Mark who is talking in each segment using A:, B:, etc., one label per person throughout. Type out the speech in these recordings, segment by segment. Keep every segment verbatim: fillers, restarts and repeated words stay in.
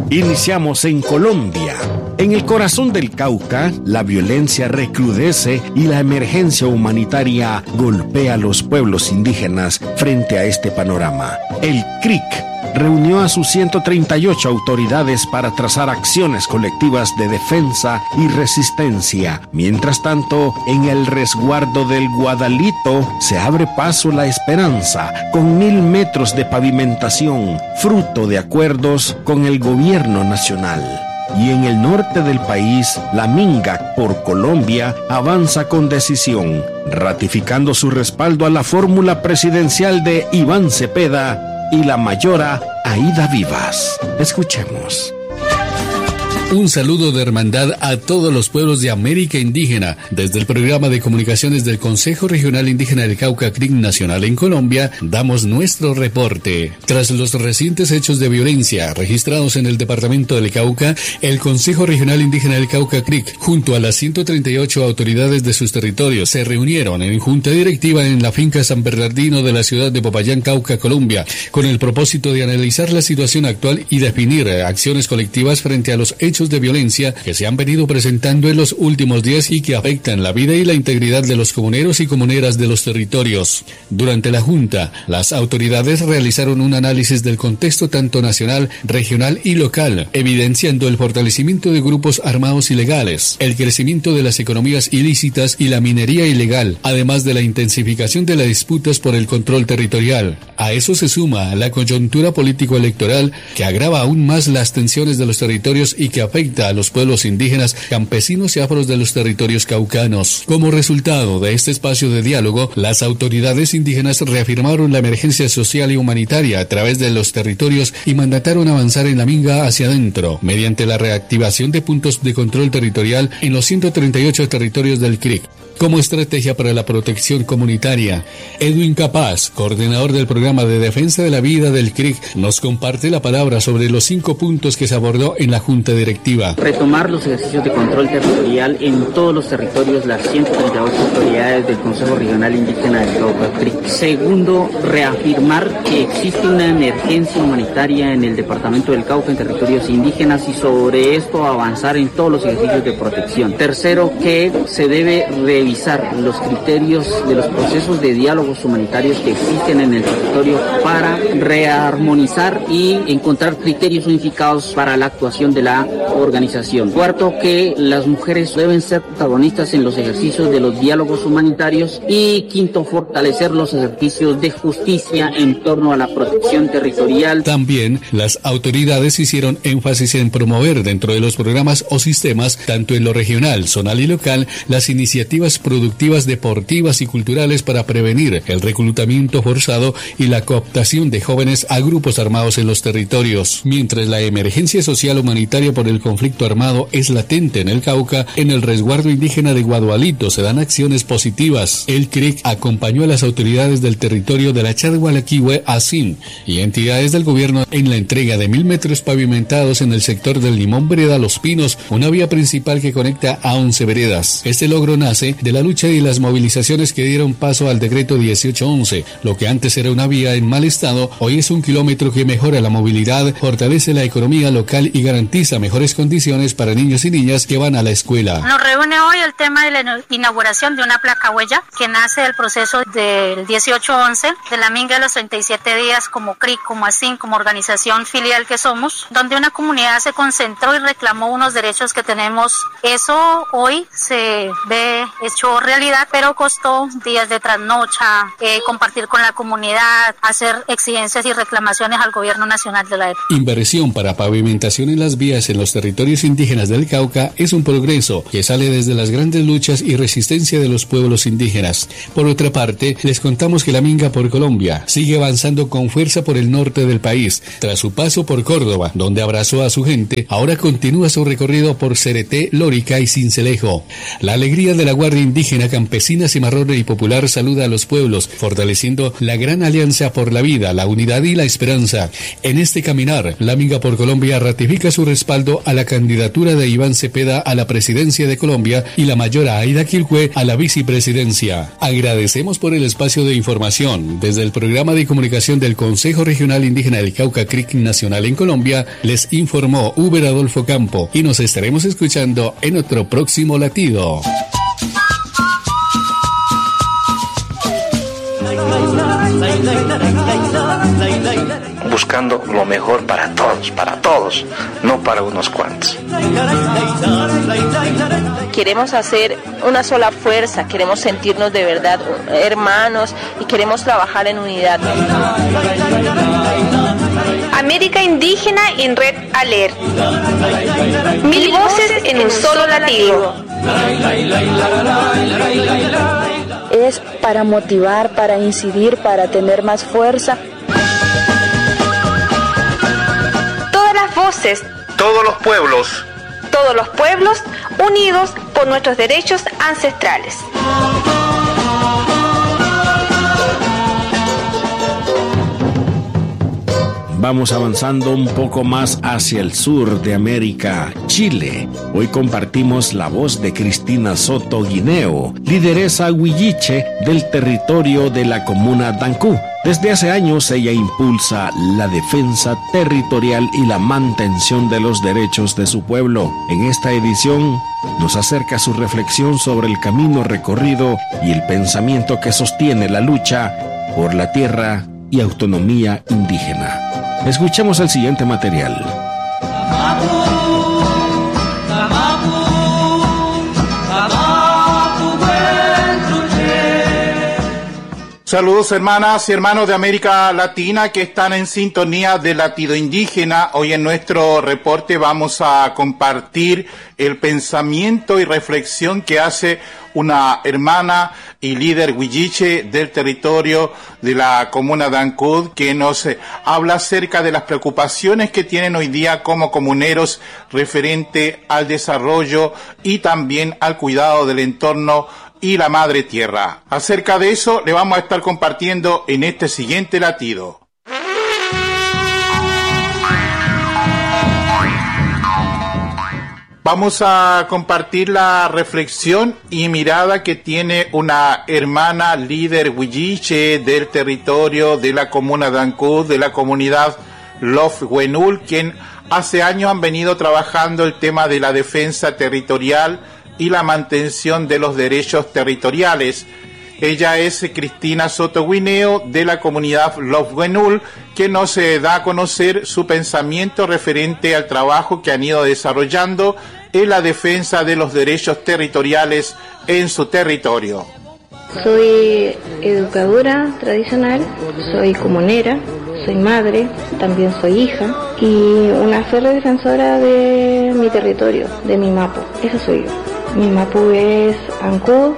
A: Iniciamos en Colombia. En el corazón del Cauca, la violencia recrudece y la emergencia humanitaria golpea a los pueblos indígenas frente a este panorama. El C R I C reunió a sus ciento treinta y ocho autoridades para trazar acciones colectivas de defensa y resistencia. Mientras tanto, en el resguardo del Guadalito se abre paso la esperanza, con mil metros de pavimentación, fruto de acuerdos con el gobierno nacional. Y en el norte del país, la Minga por Colombia avanza con decisión, ratificando su respaldo a la fórmula presidencial de Iván Cepeda y la mayora Aida Vivas. Escuchemos.
B: Un saludo de hermandad a todos los pueblos de América Indígena. Desde el programa de comunicaciones del Consejo Regional Indígena del Cauca C R I C Nacional en Colombia, damos nuestro reporte. Tras los recientes hechos de violencia registrados en el departamento del Cauca, el Consejo Regional Indígena del Cauca C R I C, junto a las ciento treinta y ocho autoridades de sus territorios, se reunieron en junta directiva en la finca San Bernardino de la ciudad de Popayán, Cauca, Colombia, con el propósito de analizar la situación actual y definir acciones colectivas frente a los hechos de violencia que se han venido presentando en los últimos días y que afectan la vida y la integridad de los comuneros y comuneras de los territorios. Durante la junta, las autoridades realizaron un análisis del contexto tanto nacional, regional y local, evidenciando el fortalecimiento de grupos armados ilegales, el crecimiento de las economías ilícitas y la minería ilegal, además de la intensificación de las disputas por el control territorial. A eso se suma la coyuntura político-electoral que agrava aún más las tensiones de los territorios y que afecta a los pueblos indígenas, campesinos y afros de los territorios caucanos. Como resultado de este espacio de diálogo, las autoridades indígenas reafirmaron la emergencia social y humanitaria a través de los territorios y mandataron avanzar en la Minga hacia adentro, mediante la reactivación de puntos de control territorial en los ciento treinta y ocho territorios del C R I C. Como estrategia para la protección comunitaria, Edwin Capaz, coordinador del programa de defensa de la vida del C R I C, nos comparte la palabra sobre los cinco puntos que se abordó en la junta directiva.
C: Retomar los ejercicios de control territorial en todos los territorios, las ciento treinta y ocho autoridades del Consejo Regional Indígena del Cauca C R I C. Segundo, reafirmar que existe una emergencia humanitaria en el departamento del Cauca, en territorios indígenas, y sobre esto avanzar en todos los ejercicios de protección. Tercero, que se debe revisar los criterios de los procesos de diálogos humanitarios que existen en el territorio para rearmonizar y encontrar criterios unificados para la actuación de la organización. Cuarto, que las mujeres deben ser protagonistas en los ejercicios de los diálogos humanitarios. Y quinto, fortalecer los ejercicios de justicia en torno a la protección territorial.
B: También las autoridades hicieron énfasis en promover dentro de los programas o sistemas, tanto en lo regional, zonal y local, las iniciativas productivas, deportivas y culturales para prevenir el reclutamiento forzado y la cooptación de jóvenes a grupos armados en los territorios. Mientras la emergencia social humanitaria por el conflicto armado es latente en el Cauca, en el resguardo indígena de Guadalito se dan acciones positivas. El C R I C acompañó a las autoridades del territorio de la Chadgualaquihue, Asin y entidades del gobierno en la entrega de mil metros pavimentados en el sector del Limón Vereda Los Pinos, una vía principal que conecta a once veredas. Este logro nace de la lucha y las movilizaciones que dieron paso al decreto dieciocho once. Lo que antes era una vía en mal estado, hoy es un kilómetro que mejora la movilidad, fortalece la economía local y garantiza mejores condiciones para niños y niñas que van a la escuela.
D: Nos reúne hoy el tema de la inauguración de una placa huella que nace del proceso del dieciocho once, de la Minga de los treinta y siete días como C R I C, como ASIN, como organización filial que somos, donde una comunidad se concentró y reclamó unos derechos que tenemos. Eso hoy se ve hecho realidad, pero costó días de trasnocha, eh, compartir con la comunidad, hacer exigencias y reclamaciones al gobierno nacional de la época.
B: Inversión para pavimentación en las vías en los territorios indígenas del Cauca es un progreso que sale desde las grandes luchas y resistencia de los pueblos indígenas. Por otra parte, les contamos que la Minga por Colombia sigue avanzando con fuerza por el norte del país. Tras su paso por Córdoba, donde abrazó a su gente, ahora continúa su recorrido por Cereté, Lórica y Sincelejo. La alegría de la Guardia Indígena, Campesina, Cimarrona y Popular saluda a los pueblos, fortaleciendo la gran alianza por la vida, la unidad y la esperanza. En este caminar, la Minga por Colombia ratifica su respaldo a la candidatura de Iván Cepeda a la presidencia de Colombia y la mayora Aida Quilcue a la vicepresidencia. Agradecemos por el espacio de información. Desde el programa de comunicación del Consejo Regional Indígena del Cauca Creek Nacional en Colombia, les informó Uber Adolfo Campo y nos estaremos escuchando en otro próximo latido.
E: Buscando lo mejor para todos, para todos, no para unos cuantos.
F: Queremos hacer una sola fuerza, queremos sentirnos de verdad hermanos y queremos trabajar en unidad.
G: América Indígena en Red Alert. Mil voces en un solo latido.
H: Es para motivar, para incidir, para tener más fuerza.
G: Todas las voces,
E: todos los pueblos,
G: todos los pueblos unidos por nuestros derechos ancestrales.
A: Vamos avanzando un poco más hacia el sur de América, Chile. Hoy compartimos la voz de Cristina Soto Guineo, lideresa huilliche del territorio de la comuna Dancú. Desde hace años ella impulsa la defensa territorial y la mantención de los derechos de su pueblo. En esta edición nos acerca su reflexión sobre el camino recorrido y el pensamiento que sostiene la lucha por la tierra y autonomía indígena. Escuchemos el siguiente material.
I: Saludos hermanas y hermanos de América Latina que están en sintonía de Latido Indígena. Hoy en nuestro reporte vamos a compartir el pensamiento y reflexión que hace una hermana y líder huilliche del territorio de la comuna de Ancud, que nos habla acerca de las preocupaciones que tienen hoy día como comuneros referente al desarrollo y también al cuidado del entorno y la madre tierra. Acerca de eso le vamos a estar compartiendo en este siguiente latido. Vamos a compartir la reflexión y mirada que tiene una hermana líder huilliche del territorio de la comuna de Ancud, de la comunidad Lofwenul, quien hace años han venido trabajando el tema de la defensa territorial y la mantención de los derechos territoriales. Ella es Cristina Soto Guineo de la comunidad Lofwenul, que nos eh, da a conocer su pensamiento referente al trabajo que han ido desarrollando en la defensa de los derechos territoriales en su territorio.
J: Soy educadora tradicional, soy comunera, soy madre, también soy hija y una férrea defensora de mi territorio, de mi mapu. Eso soy yo. Mi mapu es Ancud,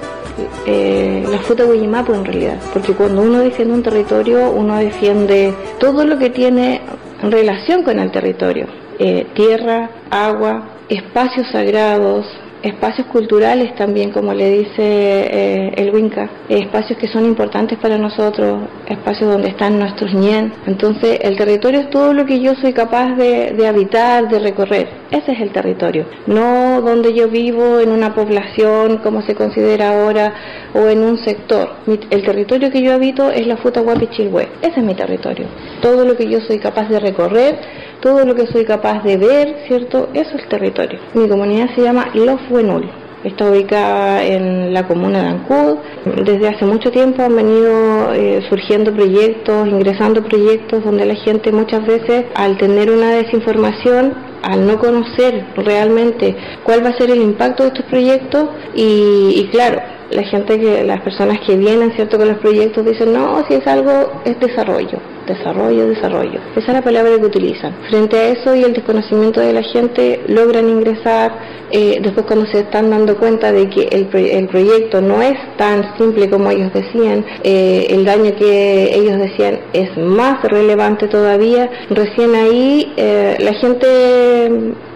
J: eh, la Futa Huillimapu en realidad, porque cuando uno defiende un territorio, uno defiende todo lo que tiene relación con el territorio, eh, tierra, agua, espacios sagrados, espacios culturales también, como le dice eh, el Winca, eh, espacios que son importantes para nosotros, espacios donde están nuestros ñen. Entonces el territorio es todo lo que yo soy capaz de, de habitar, de recorrer. Ese es el territorio, no donde yo vivo en una población como se considera ahora o en un sector. Mi, el territorio que yo habito es la Futa Huapichilhue, ese es mi territorio. Todo lo que yo soy capaz de recorrer, todo lo que soy capaz de ver, ¿cierto? Eso es el territorio. Mi comunidad se llama Lofwenul. Está ubicada en la comuna de Ancud. Desde hace mucho tiempo han venido eh, surgiendo proyectos, ingresando proyectos donde la gente muchas veces, al tener una desinformación, al no conocer realmente cuál va a ser el impacto de estos proyectos y, y claro, la gente que, las personas que vienen, ¿cierto?, con los proyectos dicen, no, si es algo, es desarrollo, desarrollo, desarrollo. Esa es la palabra que utilizan. Frente a eso y el desconocimiento de la gente, logran ingresar, eh, después cuando se están dando cuenta de que el, el proyecto no es tan simple como ellos decían, eh, el daño que ellos decían es más relevante todavía, recién ahí eh, la gente